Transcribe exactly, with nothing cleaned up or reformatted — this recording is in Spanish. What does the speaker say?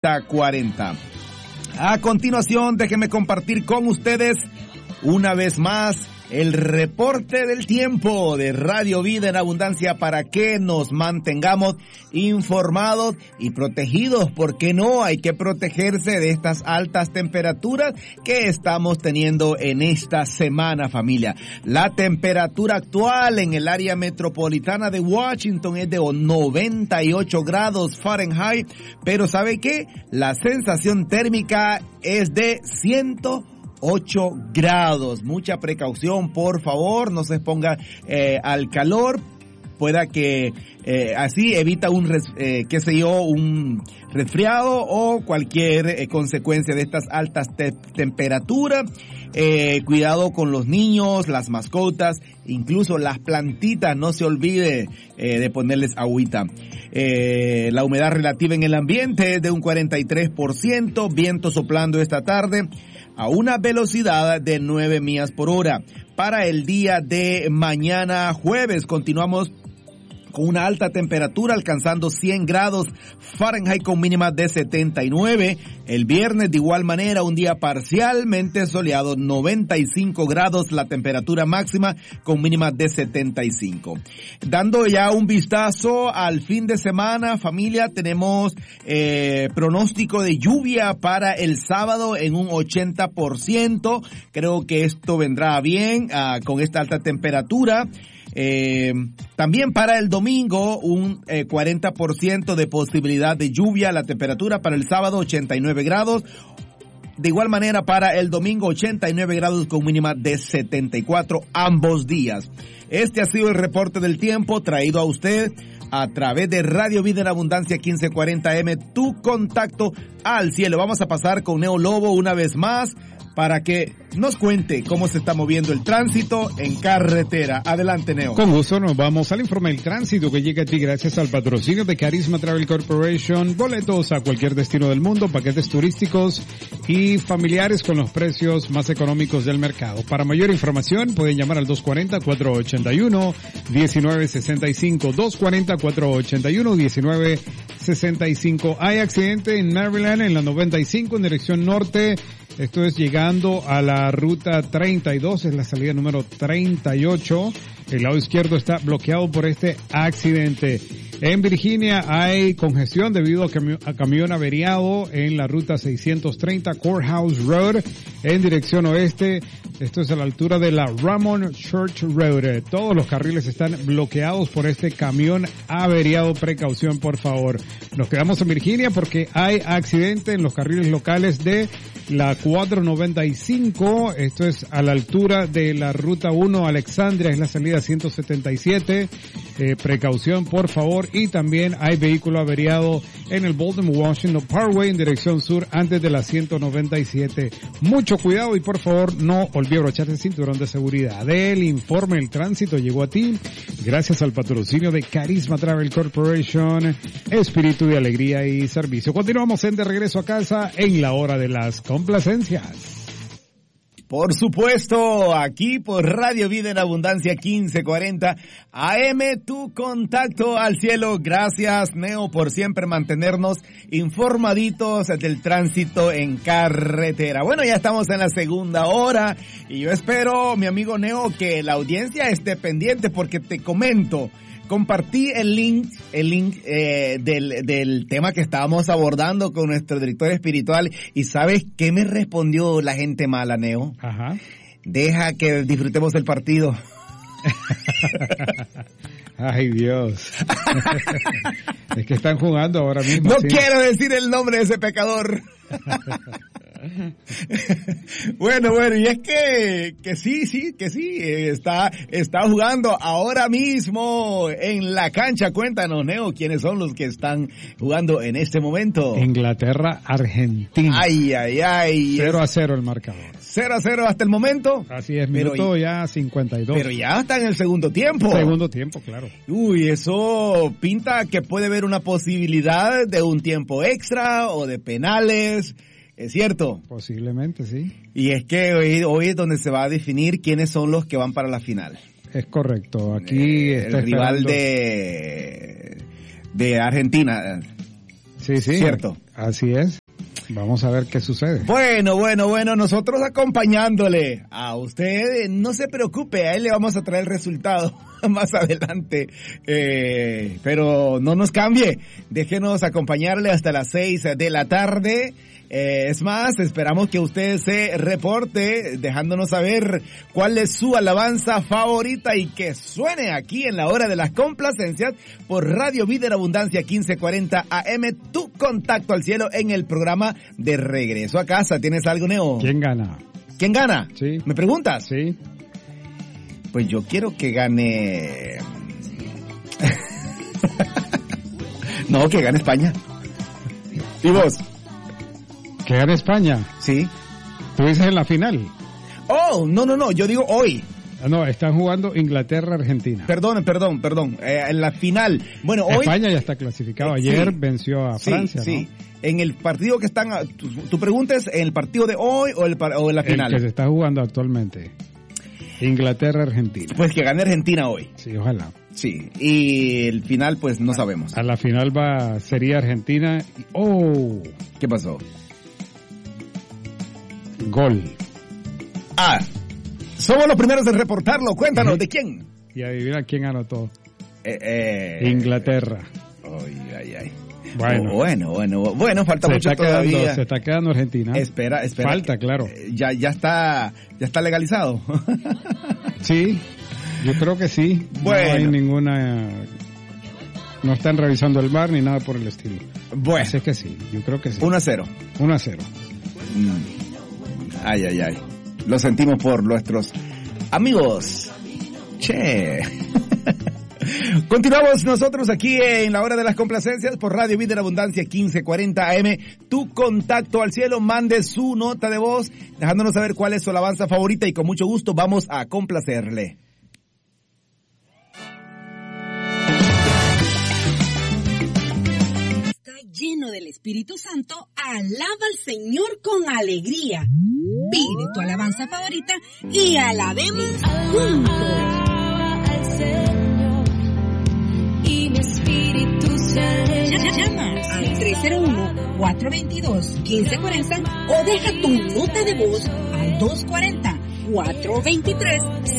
cuarenta. A continuación, déjenme compartir con ustedes una vez más el reporte del tiempo de Radio Vida en Abundancia para que nos mantengamos informados y protegidos, porque no hay que protegerse de estas altas temperaturas que estamos teniendo en esta semana, familia. La temperatura actual en el área metropolitana de Washington es de noventa y ocho grados Fahrenheit, pero ¿sabe qué? La sensación térmica es de ciento ocho grados. Mucha precaución, por favor, no se exponga eh, al calor. Pueda que eh, así evita un, res, eh, qué sé yo, un resfriado o cualquier eh, consecuencia de estas altas te- temperaturas. Eh, cuidado con los niños, las mascotas, incluso las plantitas, no se olvide eh, de ponerles agüita. Eh, la humedad relativa en el ambiente es de un cuarenta y tres por ciento, viento soplando esta tarde a una velocidad de nueve millas por hora. Para el día de mañana jueves continuamos con una alta temperatura alcanzando cien grados Fahrenheit con mínima de setenta y nueve. El viernes de igual manera un día parcialmente soleado, noventa y cinco grados la temperatura máxima con mínima de setenta y cinco. Dando ya un vistazo al fin de semana, familia, tenemos eh, pronóstico de lluvia para el sábado en un ochenta por ciento. Creo que esto vendrá bien uh, con esta alta temperatura. Eh, también para el domingo un eh, cuarenta por ciento de posibilidad de lluvia, la temperatura para el sábado ochenta y nueve grados. De igual manera para el domingo ochenta y nueve grados con mínima de setenta y cuatro ambos días. Este ha sido el reporte del tiempo traído a usted a través de Radio Vida en Abundancia quince cuarenta eme, tu contacto al cielo. Vamos a pasar con Neo Lobo una vez más para que nos cuente cómo se está moviendo el tránsito en carretera. Adelante, Neo. Con gusto nos vamos al informe del tránsito que llega a ti gracias al patrocinio de Carisma Travel Corporation. Boletos a cualquier destino del mundo, paquetes turísticos y familiares con los precios más económicos del mercado. Para mayor información pueden llamar al dos cuarenta, cuatro ochenta y uno, diecinueve sesenta y cinco, dos cuarenta, cuatro ochenta y uno, diecinueve sesenta y cinco. Hay accidente en Maryland en la noventa y cinco en dirección norte. Esto es llegando a la ruta treinta y dos, es la salida número treinta y ocho. El lado izquierdo está bloqueado por este accidente. En Virginia hay congestión debido a, cami- a camión averiado en la ruta seiscientos treinta Courthouse Road en dirección oeste. Esto es a la altura de la Ramon Church Road. Todos los carriles están bloqueados por este camión averiado. Precaución, por favor. Nos quedamos en Virginia porque hay accidente en los carriles locales de la cuatrocientos noventa y cinco. Esto es a la altura de la ruta uno Alexandria, es la salida ciento setenta y siete. Eh, precaución, por favor. Y también hay vehículo averiado en el Baltimore Washington Parkway en dirección sur antes de la ciento noventa y siete. Mucho cuidado y por favor no olvide abrocharse el cinturón de seguridad. El informe del tránsito llegó a ti gracias al patrocinio de Carisma Travel Corporation, espíritu de alegría y servicio. Continuamos en De Regreso a Casa en la hora de las complacencias. Por supuesto, aquí por Radio Vida en Abundancia quince cuarenta A M, tu contacto al cielo. Gracias, Neo, por siempre mantenernos informaditos del tránsito en carretera. Bueno, ya estamos en la segunda hora y yo espero, mi amigo Neo, que la audiencia esté pendiente porque te comento. Compartí el link, el link eh, del, del tema que estábamos abordando con nuestro director espiritual y ¿sabes qué me respondió la gente mala, Neo? Ajá. Deja que disfrutemos el partido. Ay, Dios. Es que están jugando ahora mismo. No ¿sí? quiero decir el nombre de ese pecador. Bueno, bueno, y es que, que sí, sí, que sí, está, está jugando ahora mismo en la cancha. Cuéntanos, Neo, ¿quiénes son los que están jugando en este momento? Inglaterra, Argentina. Ay, ay, ay. cero a cero el marcador. cero a cero hasta el momento. Así es, minuto pero, ya cincuenta y dos. Pero ya está en el segundo tiempo. Segundo tiempo, claro. Uy, eso pinta que puede haber una posibilidad de un tiempo extra o de penales. ¿Es cierto? Posiblemente, sí. Y es que hoy, hoy es donde se va a definir quiénes son los que van para la final. Es correcto. Aquí eh, está el rival esperando... de, de Argentina. Sí, sí. ¿Cierto? Así es. Vamos a ver qué sucede. Bueno, bueno, bueno, nosotros acompañándole a usted, no se preocupe, a él le vamos a traer el resultado más adelante, eh, pero no nos cambie, déjenos acompañarle hasta las seis de la tarde. Eh, es más, esperamos que usted se reporte dejándonos saber cuál es su alabanza favorita y que suene aquí en la hora de las complacencias por Radio Vida en Abundancia quince cuarenta A M, tu contacto al cielo en el programa de Regreso a Casa. ¿Tienes algo, Neo? ¿Quién gana? ¿Quién gana? Sí. ¿Me preguntas? Sí. Pues yo quiero que gane... no, que gane España. ¿Y vos? ¿Que gane España? Sí. ¿Tú dices en la final? Oh, no, no, no, yo digo hoy. No, están jugando Inglaterra-Argentina. Perdón, perdón, perdón, eh, en la final. Bueno, hoy... España ya está clasificado. Ayer sí. venció a Francia, sí, ¿no? Sí, en el partido que están... Tu, tu pregunta es, ¿en el partido de hoy o, el, o en la final? El que se está jugando actualmente. Inglaterra-Argentina. Pues que gane Argentina hoy. Sí, ojalá. Sí, y el final pues no sabemos. A la final va sería Argentina. Y, ¡oh! ¿Qué pasó? Gol. Ah, somos los primeros en reportarlo. Cuéntanos, ¿de quién? Y adivina quién anotó. Eh, eh, Inglaterra. Ay, ay, ay. Bueno, oh, bueno, bueno, bueno, falta se mucho está todavía. Quedando, se está quedando Argentina. Espera, espera. Falta, claro. Ya, ya está, ya está legalizado. Sí, yo creo que sí. Bueno. No hay ninguna, no están revisando el V A R ni nada por el estilo. Bueno. Así que sí, yo creo que sí. uno a cero. uno a cero. Mm. Ay, ay, ay. Lo sentimos por nuestros amigos. Che. Continuamos nosotros aquí en la hora de las complacencias por Radio Vida en Abundancia quince cuarenta A M. Tu contacto al cielo, mande su nota de voz dejándonos saber cuál es su alabanza favorita y con mucho gusto vamos a complacerle. Está lleno del Espíritu Santo, alaba al Señor con alegría. Pide tu alabanza favorita y alabemos juntos. Llama al tres cero uno, cuatro dos dos, uno cinco cuatro cero o deja tu nota de voz al dos cuarenta, cuatro veintitrés,